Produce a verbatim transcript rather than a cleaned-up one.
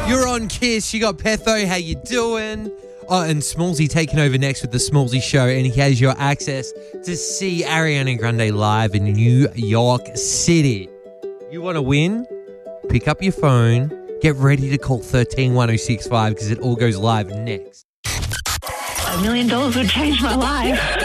You're on Kiss. You got Petho. How you doing? Oh, and Smallsy taking over next with the Smallsy Show, and he has your access to see Ariana Grande live in New York City. You want to win? Pick up your phone. Get ready to call one three one oh six five because it all goes live next. A million dollars would change my life.